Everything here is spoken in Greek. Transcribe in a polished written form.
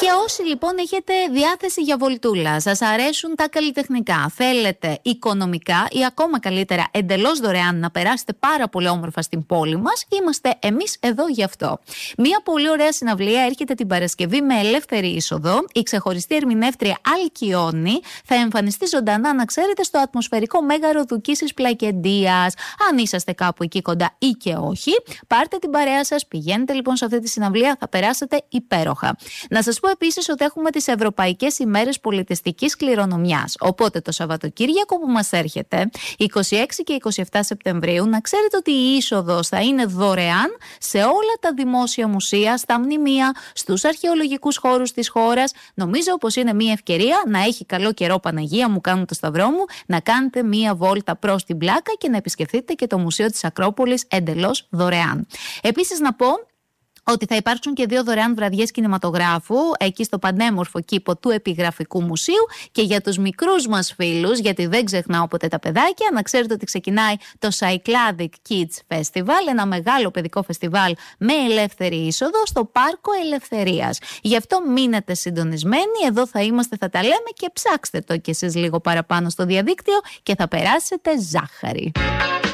Και όσοι λοιπόν έχετε διάθεση για βολτούλα, σας αρέσουν τα καλλιτεχνικά, θέλετε οικονομικά ή ακόμα καλύτερα εντελώς δωρεάν να περάσετε πάρα πολύ όμορφα στην πόλη μας, είμαστε εμείς εδώ γι' αυτό. Μία πολύ ωραία συναυλία έρχεται την Παρασκευή με ελεύθερη είσοδο. Η ξεχωριστή ερμηνεύτρια Αλκιόνη θα εμφανιστεί ζωντανά, να ξέρετε, στο ατμοσφαιρικό μέγαρο Δουκίσης Πλακεντίας. Αν είσαστε κάπου εκεί κοντά ή και όχι, πάρτε την παρέα σας, πηγαίνετε λοιπόν σε αυτή τη συναυλία, θα περάσετε υπέροχα. Να σας πω επίσης ότι έχουμε τις Ευρωπαϊκές ημέρες πολιτιστικής κληρονομιάς. Οπότε το Σαββατοκύριακο που μας έρχεται, 26 και 27 Σεπτεμβρίου, να ξέρετε ότι η είσοδος θα είναι δωρεάν σε όλα τα δημόσια μουσεία, στα μνημεία, στους αρχαιολογικούς χώρους της χώρας. Νομίζω πως είναι μια ευκαιρία να έχει καλό καιρό, Παναγία μου, κάνω το σταυρό μου, να κάνετε μια βόλτα προς την Πλάκα και να επισκεφτείτε και το Μουσείο της Ακρόπολης εντελώς δωρεάν. Επίσης να πω ότι θα υπάρξουν και 2 δωρεάν βραδιές κινηματογράφου εκεί στο πανέμορφο κήπο του Επιγραφικού Μουσείου. Και για τους μικρούς μας φίλους, γιατί δεν ξεχνάω ποτέ τα παιδάκια, να ξέρετε ότι ξεκινάει το Cycladic Kids Festival, ένα μεγάλο παιδικό φεστιβάλ με ελεύθερη είσοδο στο Πάρκο Ελευθερίας. Γι' αυτό μείνετε συντονισμένοι, εδώ θα είμαστε, θα τα λέμε, και ψάξτε το κι εσείς λίγο παραπάνω στο διαδίκτυο και θα περάσετε ζάχαρη.